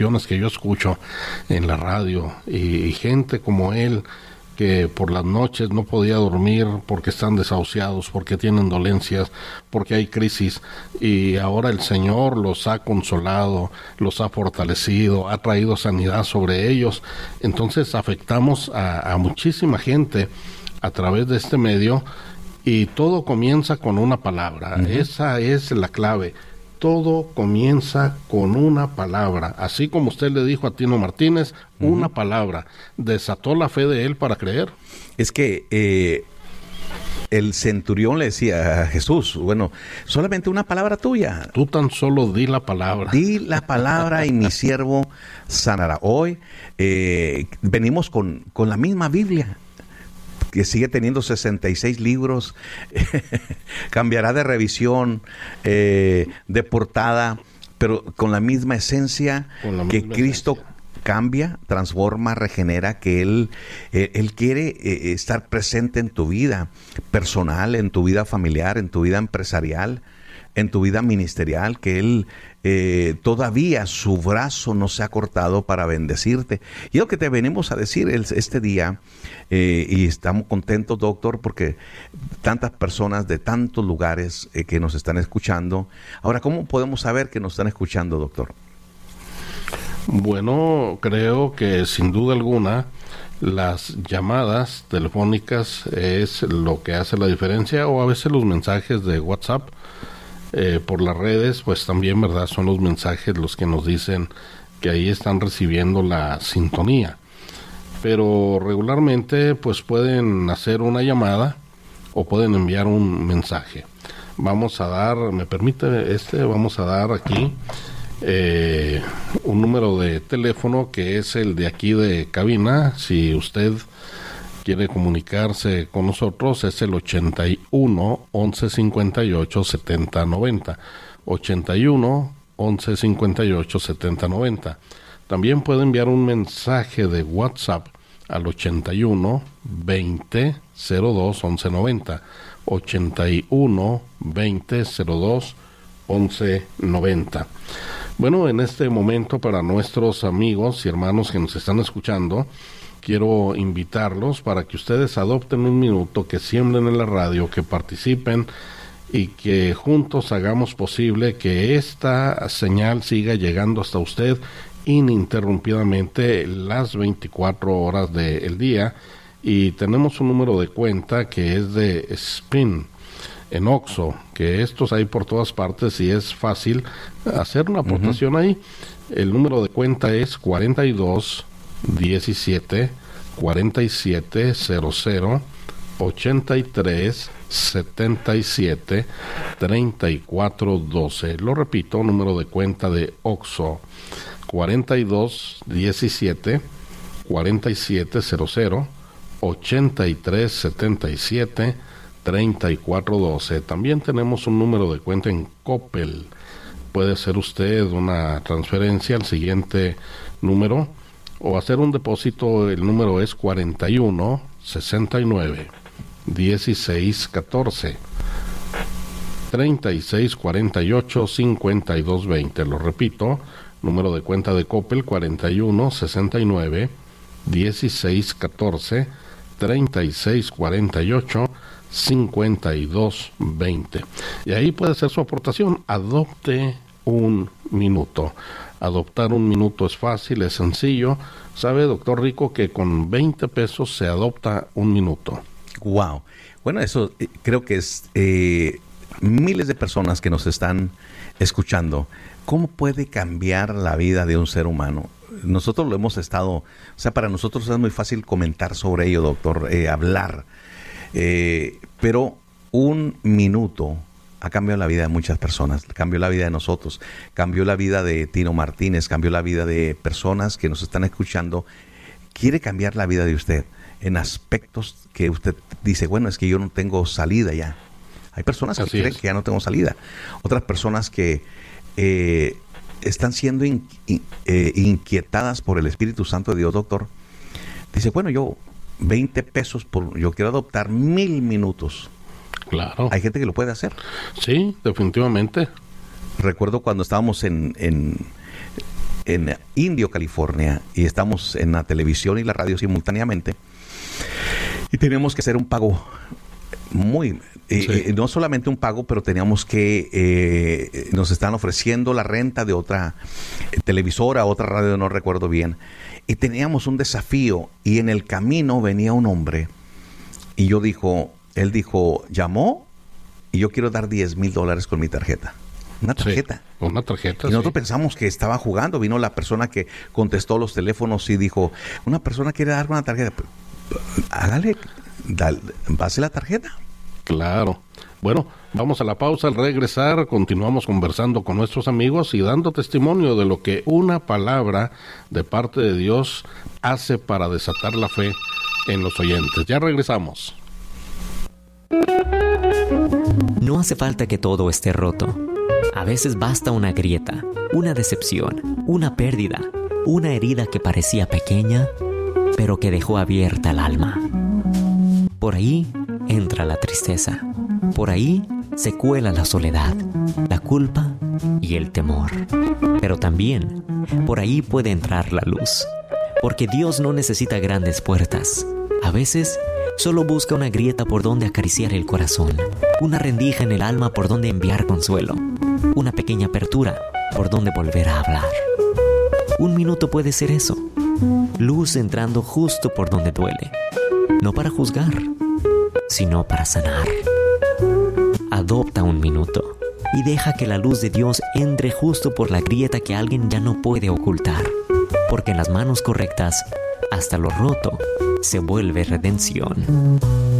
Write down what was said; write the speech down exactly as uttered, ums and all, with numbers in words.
que yo escucho en la radio, y, y gente como él que por las noches no podía dormir porque están desahuciados, porque tienen dolencias, porque hay crisis, y ahora el Señor los ha consolado, los ha fortalecido, ha traído sanidad sobre ellos. Entonces afectamos a, a muchísima gente a través de este medio, y todo comienza con una palabra. Uh-huh. Esa es la clave. Todo comienza con una palabra. Así como usted le dijo a Tino Martínez, uh-huh. una palabra desató la fe de él para creer. Es que eh, el centurión le decía a Jesús, bueno, solamente una palabra tuya. Tú tan solo di la palabra. Di la palabra y mi siervo sanará. Hoy eh, venimos con, con la misma Biblia, que sigue teniendo sesenta y seis libros, cambiará de revisión, eh, de portada, pero con la misma esencia la que misma Cristo esencia. Cambia, transforma, regenera, que Él, eh, Él quiere eh, estar presente en tu vida personal, en tu vida familiar, en tu vida empresarial, en tu vida ministerial, que Él eh, todavía su brazo no se ha cortado para bendecirte. Y es lo que te venimos a decir el, este día, eh, y estamos contentos, doctor, porque tantas personas de tantos lugares eh, que nos están escuchando. Ahora, ¿cómo podemos saber que nos están escuchando, doctor? Bueno, creo que sin duda alguna las llamadas telefónicas es lo que hace la diferencia, o a veces los mensajes de WhatsApp. Eh, por las redes, pues también, ¿verdad? Son los mensajes los que nos dicen que ahí están recibiendo la sintonía. Pero regularmente, pues pueden hacer una llamada o pueden enviar un mensaje. Vamos a dar, ¿me permite este? Vamos a dar aquí eh, un número de teléfono que es el de aquí de cabina. Si usted quiere comunicarse con nosotros, es el ochenta y uno, once cincuenta y ocho, setenta noventa. ochenta y uno, once cincuenta y ocho, setenta noventa. También puede enviar un mensaje de WhatsApp al ochenta y uno, veinte, cero dos, once noventa. ochenta y uno, veinte, cero dos, once noventa. Bueno, en este momento, para nuestros amigos y hermanos que nos están escuchando, quiero invitarlos para que ustedes adopten un minuto, que siembren en la radio, que participen y que juntos hagamos posible que esta señal siga llegando hasta usted ininterrumpidamente las veinticuatro horas del día. Y tenemos un número de cuenta que es de Spin en Oxxo, que estos hay por todas partes y es fácil hacer una aportación uh-huh. ahí. El número de cuenta es cuarenta y dos, diecisiete, cuarenta y siete, cero cero, ochenta y tres, setenta y siete, treinta y cuatro, doce. Lo repito, número de cuenta de Oxxo, cuarenta y dos, diecisiete, cuarenta y siete, cero cero, ochenta y tres, setenta y siete, treinta y cuatro, doce. También tenemos un número de cuenta en Coppel. Puede hacer usted una transferencia al siguiente número o hacer un depósito. El número es cuarenta y uno, sesenta y nueve, dieciséis, catorce, treinta y seis, cuarenta y ocho, cincuenta y dos, veinte. Lo repito, número de cuenta de Coppel, cuarenta y uno, sesenta y nueve, dieciséis, catorce, treinta y seis, cuarenta y ocho, cincuenta y dos, veinte. Y ahí puede hacer su aportación. Adopte un minuto. Adoptar un minuto es fácil, es sencillo. ¿Sabe, doctor Rico, que con veinte pesos se adopta un minuto? Wow. Bueno, eso eh, creo que es eh, miles de personas que nos están escuchando. ¿Cómo puede cambiar la vida de un ser humano? Nosotros lo hemos estado, o sea, para nosotros es muy fácil comentar sobre ello, doctor, eh, hablar. Eh, pero un minuto ha cambiado la vida de muchas personas, cambió la vida de nosotros, cambió la vida de Tino Martínez, cambió la vida de personas que nos están escuchando. Quiere cambiar la vida de usted en aspectos que usted dice, bueno, es que yo no tengo salida ya. Hay personas que Así creen es. que ya no tengo salida. Otras personas que eh, están siendo in, in, eh, inquietadas por el Espíritu Santo de Dios, doctor. Dice, bueno, yo veinte pesos, por, yo quiero adoptar mil minutos. Claro. Hay gente que lo puede hacer. Sí, definitivamente. Recuerdo cuando estábamos en, en en Indio, California, y estamos en la televisión y la radio simultáneamente, y teníamos que hacer un pago muy... Sí. Eh, no solamente un pago, pero teníamos que... Eh, nos están ofreciendo la renta de otra televisora, otra radio, no recuerdo bien, y teníamos un desafío, y en el camino venía un hombre, y yo dijo, él dijo, llamó, y yo quiero dar diez mil dólares con mi tarjeta. Una tarjeta. Sí, una tarjeta. Y nosotros sí. pensamos que estaba jugando. Vino la persona que contestó los teléfonos y dijo, una persona quiere dar una tarjeta. Hágale, dale, pase la tarjeta. Claro. Bueno, vamos a la pausa. Al regresar, continuamos conversando con nuestros amigos y dando testimonio de lo que una palabra de parte de Dios hace para desatar la fe en los oyentes. Ya regresamos. No hace falta que todo esté roto. A veces basta una grieta, una decepción, una pérdida, una herida que parecía pequeña, pero que dejó abierta el alma. Por ahí entra la tristeza. Por ahí se cuela la soledad, la culpa y el temor. Pero también por ahí puede entrar la luz, porque Dios no necesita grandes puertas. A veces solo busca una grieta por donde acariciar el corazón, una rendija en el alma por donde enviar consuelo, una pequeña apertura por donde volver a hablar. Un minuto puede ser eso, luz entrando justo por donde duele, no para juzgar, sino para sanar. Adopta un minuto y deja que la luz de Dios entre justo por la grieta que alguien ya no puede ocultar, porque en las manos correctas, hasta lo roto se vuelve redención.